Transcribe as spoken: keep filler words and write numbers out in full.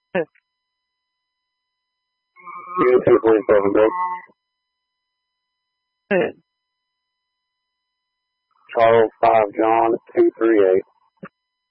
Unit two forty-seven, go. Charles five John two three eight.